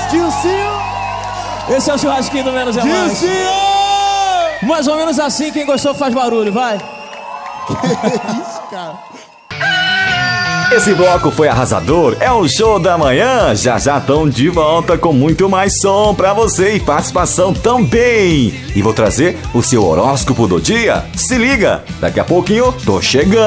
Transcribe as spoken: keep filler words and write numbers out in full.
Dilcinho! Esse é o churrasquinho do Menos é Mais. Dilcinho! Mais ou menos assim, quem gostou faz barulho, vai. Que isso, cara? Esse bloco foi arrasador, é o show da manhã. Já já estão de volta com muito mais som pra você e participação também. E vou trazer o seu horóscopo do dia. Se liga, daqui a pouquinho tô chegando.